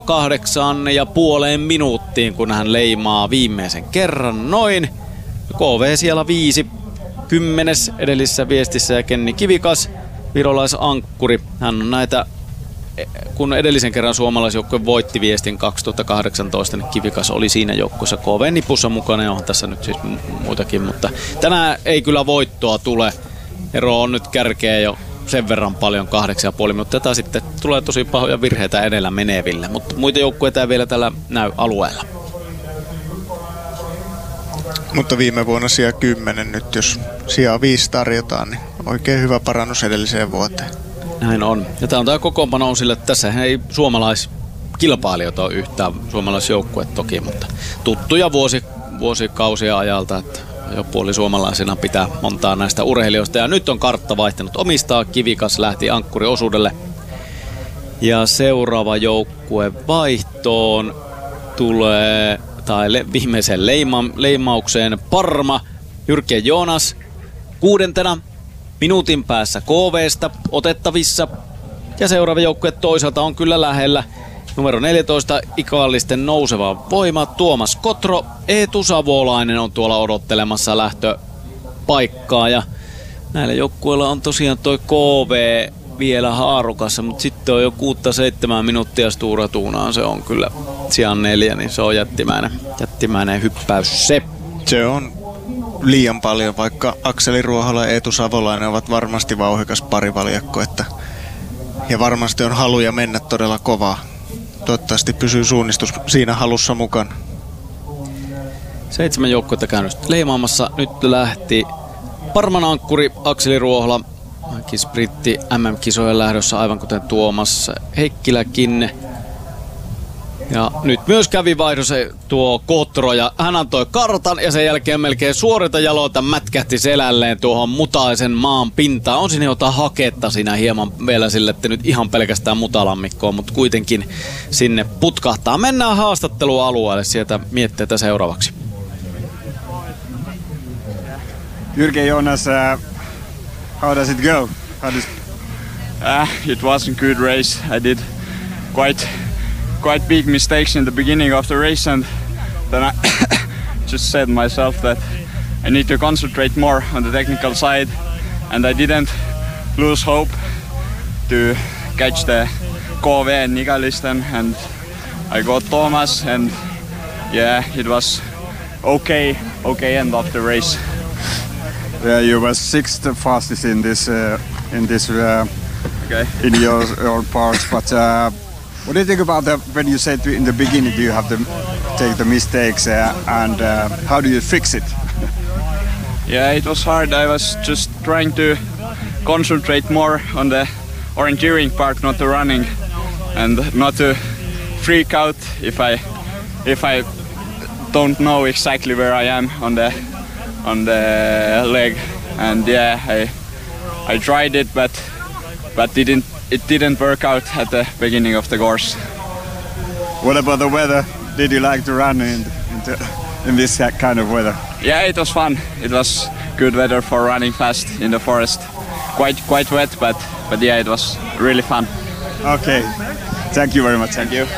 8,5 minuuttiin, kun hän leimaa viimeisen kerran noin. KV siellä 50 edellisessä viestissä ja Kenni Kivikas, virolaisankkuri. Hän on näitä, kun edellisen kerran suomalaisjoukkue voitti viestin 2018, niin Kivikas oli siinä joukkueessa KV-nipussa mukana ja on tässä nyt siis muitakin, mutta tänään ei kyllä voittoa tule. Ero on nyt kärkeä jo sen verran paljon 8,5 minuuttia, tai sitten tulee tosi pahoja virheitä edellä meneville, mutta muita joukkueita ei vielä tällä näy alueella. Mutta viime vuonna sija 10 nyt, jos sijaa 5 tarjotaan, niin oikein hyvä parannus edelliseen vuoteen. Näin on. Ja tämä on tämä kokoonpano on sille, että tässä ei suomalaiskilpailijoita ole yhtään, suomalaisjoukkue toki, mutta tuttuja vuosikausia ajalta, että jo puolisuomalaisena pitää montaa näistä urheilijoista. Ja nyt on kartta vaihtanut omistaa. Kivikas lähti ankkuriosuudelle. Ja seuraava joukkue vaihtoon tulee, tai viimeiseen leimaukseen, Parma, Jyrki Joonas 6. minuutin päässä KV:stä otettavissa. Ja seuraava joukkue toisaalta on kyllä lähellä. Numero 14, Ikallisten nouseva voima, Tuomas Kotro. Eetu Savolainen on tuolla odottelemassa lähtöpaikkaa. Ja näillä joukkueilla on tosiaan toi KV vielä haarukassa, mutta sitten on jo 6-7 minuuttia Stura Tuunaan. Se on kyllä sijaan 4, niin se on jättimäinen hyppäys se. Se on liian paljon, vaikka Akseli Ruohola ja Eetu Savolainen ovat varmasti vauhdikas parivaljakko, ja varmasti on haluja mennä todella kovaa. Toivottavasti pysyy suunnistus siinä halussa mukana. 7 joukkuetta käynyt leimaamassa. Nyt lähti Parman ankkuri Akseli Ruohola. Hänkin spritti MM-kisojen lähdössä aivan kuten Tuomas Heikkiläkin. Ja nyt myös kävi vaihdossa tuo Kotro ja hän antoi kartan ja sen jälkeen melkein suorita jaloita mätkähti selälleen tuohon mutaisen maan pintaan. On siinä jotain haketta siinä hieman vielä sille, että nyt ihan pelkästään mutalammikkoa, mutta kuitenkin sinne putkahtaa. Mennään haastattelualueelle, sieltä mietteitä seuraavaksi. Jyrki Joonas, how does it go? It wasn't good race. I did quite big mistakes in the beginning of the race, and then I just said myself that I need to concentrate more on the technical side, and I didn't lose hope to catch the KV and Ikallisten, and I got Thomas, and yeah, it was okay end of the race. Yeah, you were 6th fastest in this Okay. in your parts, but what do you think about when you said in the beginning you have to take the mistakes and how do you fix it? Yeah, it was hard. I was just trying to concentrate more on the orienteering part, not the running, and not to freak out if I don't know exactly where I am on the leg. And yeah, I tried it, but it didn't work out at the beginning of the course. What about the weather? Did you like to run in this kind of weather? Yeah, it was fun. It was good weather for running fast in the forest. Quite wet, but yeah, it was really fun. Okay, thank you very much. Thank you.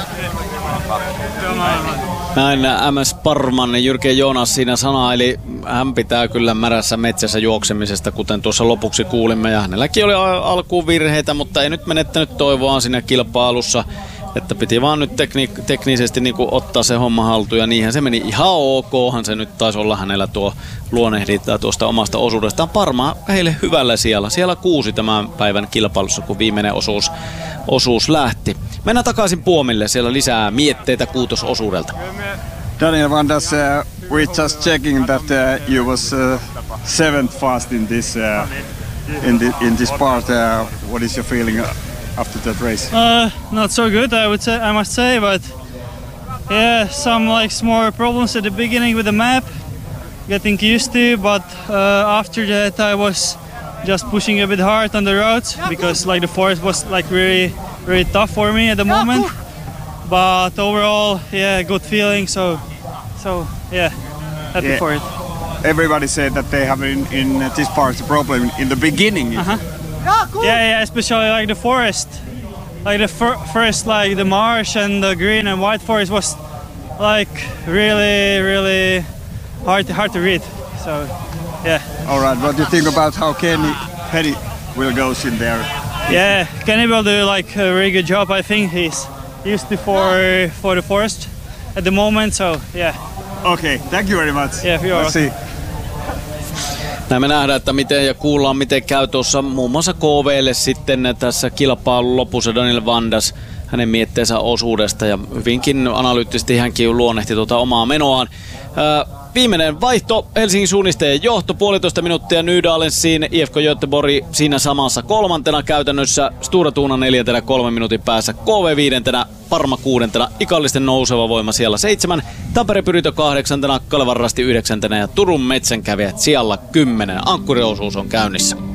Näin MS Parman Jyrki Joonas siinä sanaili. Hän pitää kyllä märässä metsässä juoksemisesta, kuten tuossa lopuksi kuulimme. Ja hänelläkin oli alkuun virheitä, mutta ei nyt menettänyt toivoaan siinä kilpailussa. Että piti vaan nyt teknisesti niin kuin ottaa se homma haltuun. Ja niinhän se meni ihan okhan. Se nyt taisi olla hänellä tuo luonnehdinta tuosta omasta osuudestaan. Parma heille hyvällä siellä. Siellä 6 tämän päivän kilpailussa, kun viimeinen osuus lähti. Mennään takaisin Puomille. Siellä lisää mietteitä kuutososuudelta. Daniel Vandas, we're just checking that you was 7th fast in this in this part. What is your feeling after that race? Not so good, I must say, but yeah, some small problems at the beginning with the map, getting used to, but after that I was just pushing a bit hard on the roads because the forest was very tough for me at the moment. But overall, yeah, good feeling. So yeah, happy for it. Everybody said that they have in this part a problem in the beginning. Yeah, especially the forest. like the first like the marsh and the green and white forest was like really hard to read. So yeah. All right. What do you think about how Kenny will goes in there? Yeah, Kenny will do like a really good job. I think he's used to for the forest at the moment. So yeah. Okay. Thank you very much. Yeah, you're Let's see. Näin me nähdään, että miten ja kuullaan miten käy tuossa muun muassa KVlle sitten tässä kilpailun lopussa Daniel Vandas hänen mietteensä osuudesta ja hyvinkin analyyttisesti hänkin luonnehti tuota omaa menoaan. Viimeinen vaihto, Helsingin suunnistajien johto, 1,5 minuuttia Nydalensiin, IFK Göteborg siinä samassa kolmantena käytännössä, Stora Tuna 4, 3 minuutin päässä, KV 5, Parma 6, Ikallisten nouseva voima siellä 7, Tampere Pyrito 8, Kalevan Rasti 9 ja Turun Metsänkävijät siellä 10. Ankkuriosuus on käynnissä.